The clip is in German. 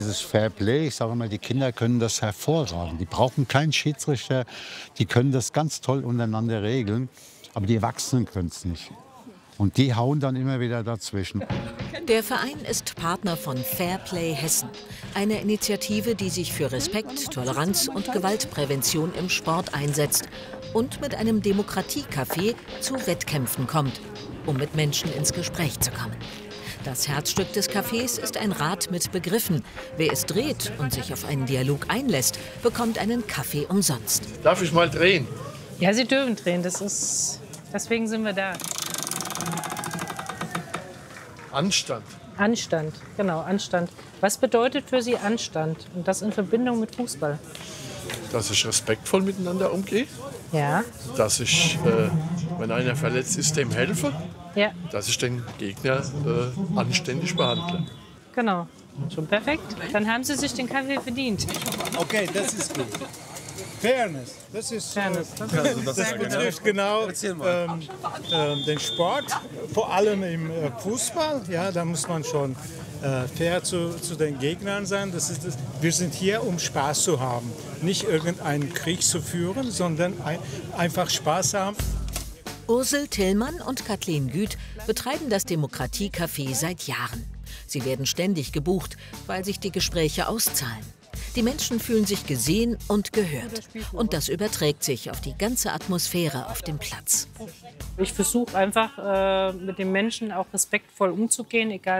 Dieses Fairplay, ich sage mal, die Kinder können das hervorragend. Die brauchen keinen Schiedsrichter, die können das ganz toll untereinander regeln, aber die Erwachsenen können es nicht. Und die hauen dann immer wieder dazwischen. Der Verein ist Partner von Fairplay Hessen, eine Initiative, die sich für Respekt, Toleranz und Gewaltprävention im Sport einsetzt und mit einem Demokratiecafé zu Wettkämpfen kommt, um mit Menschen ins Gespräch zu kommen. Das Herzstück des Cafés ist ein Rad mit Begriffen. Wer es dreht und sich auf einen Dialog einlässt, bekommt einen Kaffee umsonst. Darf ich mal drehen? Ja, Sie dürfen drehen. Deswegen sind wir da. Anstand. Anstand, genau, Anstand. Was bedeutet für Sie Anstand? Und das in Verbindung mit Fußball? Dass ich respektvoll miteinander umgehe. Ja. Dass ich, wenn einer verletzt ist, dem helfe. Ja. Dass ich den Gegner anständig behandle. Genau. Schon perfekt. Dann haben Sie sich den Kaffee verdient. Okay, das ist gut. Fairness, das ist Fairness. das betrifft genau den Sport, vor allem im Fußball. Ja, da muss man schon fair zu den Gegnern sein. Wir sind hier, um Spaß zu haben, nicht irgendeinen Krieg zu führen, sondern einfach Spaß haben. Ursel Tillmann und Kathleen Güth betreiben das Demokratiecafé seit Jahren. Sie werden ständig gebucht, weil sich die Gespräche auszahlen. Die Menschen fühlen sich gesehen und gehört. Und das überträgt sich auf die ganze Atmosphäre auf dem Platz. Ich versuche einfach mit den Menschen auch respektvoll umzugehen, egal